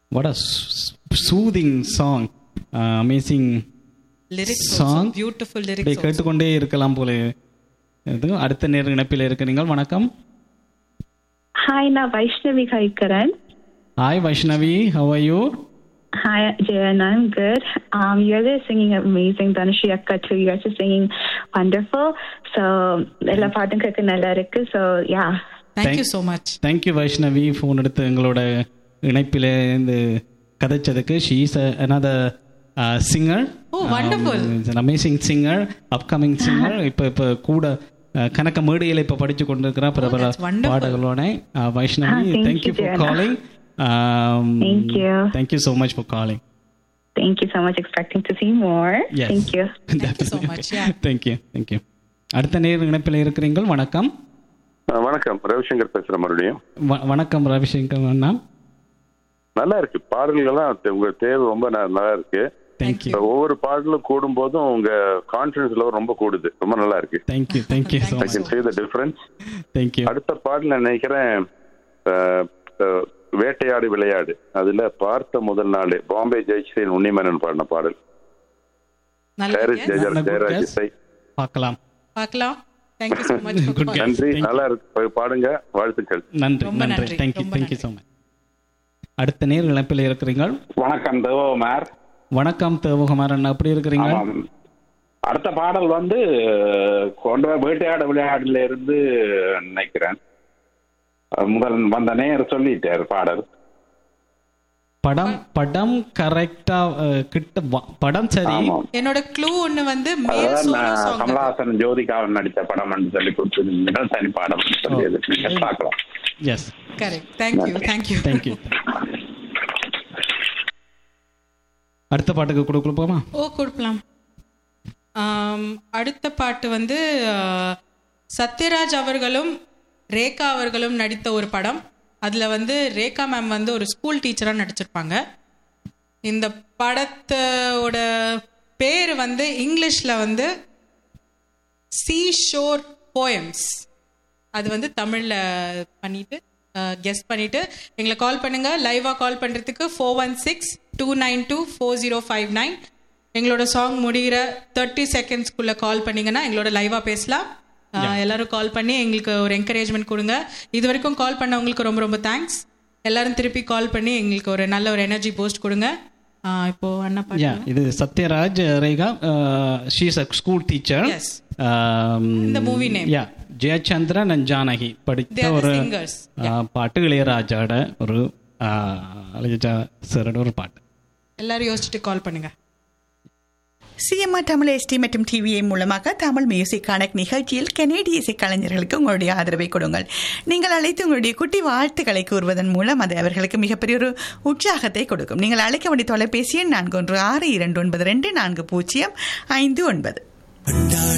what a soothing song, amazing lyrics song. Beautiful இப்படி lyrics. கேட்டுக்கொண்டே இருக்கலாம் போல. அடுத்த நேர இணைப்பில் இருக்கிறீர்கள். வணக்கம். ஹாய், நான் Vaishnavi ஹைக்கரன். Hi Vaishnavi, how are you? Hi, Jayan. I'm good. You guys are singing amazing. Dhanushi Akka too. You guys are singing wonderful. So, ella paattum kekka nalla irukku. So, yeah. Thank you so much. Thank you Vaishnavi, phone எடுத்து எங்களோட இணைப்பில் இருந்து கதைச்சதுக்கு. She is another singer. Oh, wonderful. An amazing singer, upcoming singer. இப்போ கூட கனக்க மேடையில் இப்போ படித்து கொண்டிருக்கிற பிரபல பாடகளோட Vaishnavi. Thank you for calling. Thank you. Thank you so much for calling. Thank you so much. Expecting to see more. Yes. Thank you. Thank you so much. Yeah. Thank you. Thank you. அடுத்த நேர இணைப்பில் இருக்கிறீர்கள். வணக்கம். வணக்கம், ரவிசங்கர் பேசுறேன் மறுபடியும். வணக்கம் ரவிசங்கர் அண்ணா. நல்லா இருக்கு பாடல்கள்லாம், உங்க தேர்வு ரொம்ப நல்லா இருக்கு. Thank you. ஒவ்வொரு பாடலும் கூடும் போதும் உங்க கான்ஃபிடன்ஸ் லெவல் ரொம்ப கூடுது, ரொம்ப நல்லா இருக்கு. Thank you. Thank you so I much. can see the difference. Thank you. அடுத்த பாடல் நான் நினைக்கிறேன் வேட்டையாடு விளையாடு, அதுல பார்த்த முதல் நாள் பாம்பே ஜெயஸ்ரீன் உன்னிமேனன் பாடின பாடல். ஜெயராஜ் இசை. பார்க்கலாம். Thank you so much for calling. நன்றி, நல்லா இருக்கு, பாடுங்க, வாழ்த்துக்கள். நன்றி. ரொம்ப நன்றி. Thank you. Thank you so much. அடுத்த நேர இணைப்பில் இருக்கிறீர்கள். வணக்கம் தேவகுமார். வணக்கம் தேவகுமார் அண்ணா, எப்படி இருக்கிறீங்க? அடுத்த பாடல் கொண்டு வேட்டையாட விளையாடுல இருந்து நினைக்கிறேன். முதல் வந்த நேர் சொல்லிட்டார் பாடல். படம் கரெக்டா கிட்ட படம் சரி. என்னோட க்ளூ ஒன்னு மேல் சோலோ சாங். கமலஹாசன் ஜோதிகாவன் நடித்த படம் சொல்லி கொடுத்து தனி பாடம் சொல்லியது நீங்க பார்க்கலாம். S, correct. Thank you. அடுத்த பாட்டுக்கு கொடுக்கலாமா? கொடுக்கலாம். அடுத்த பாட்டு சத்யராஜ் அவர்களும் ரேகா அவர்களும் நடித்த ஒரு படம். அதில் ரேகா மேம் ஒரு ஸ்கூல் டீச்சராக நடிச்சிருப்பாங்க. இந்த படத்தோட பேர் இங்கிலீஷில் சீ ஷோர் போயம்ஸ். அது தமிழில் பண்ணிட்டு கெஸ் பண்ணிட்டு எங்களை கால் பண்ணுங்க. லைவாக கால் பண்ணுறதுக்கு 416-292-4059. எங்களோட சாங் முடிகிற 30 செகண்ட்ஸ்குள்ளே கால் பண்ணிங்கன்னா எங்களோட லைவாக பேசலாம். எல்லாரும் கால் பண்ணி எங்களுக்கு ஒரு என்கரேஜ்மெண்ட் கொடுங்க. இது வரைக்கும் கால் பண்ணவங்களுக்கு ரொம்ப ரொம்ப தேங்க்ஸ். எல்லாரும் திருப்பி கால் பண்ணி எங்களுக்கு ஒரு நல்ல ஒரு எனர்ஜி பூஸ்ட் கொடுங்க. இப்போ அண்ணா பாட்டு. இது Sathyaraj Rekha, she is a school teacher. Yes. The movie name. Yeah, Jayachandran and Janaki படித்த ஒரு பாட்டு. இளையராஜாட ஒரு இளையராஜா சாரோட ஒரு பாட்டு. எல்லாரும் யோசிச்சுட்டு கால் பண்ணுங்க. சிஎம்ஆர் தமிழ் எஸ்டி மற்றும் டிவிஐ மூலமாக தமிழ் மியூசிக் கனெக்ட் நிகழ்ச்சியில் கனேடிய இசை கலைஞர்களுக்கு உங்களுடைய ஆதரவை கொடுங்கள். நீங்கள் அழைத்து உங்களுடைய குட்டி வாழ்த்துக்களை கூறுவதன் மூலம் அது அவர்களுக்கு மிகப்பெரிய ஒரு உற்சாகத்தை கொடுக்கும். நீங்கள் அழைக்க வேண்டிய தொலைபேசி எண் 4162292405.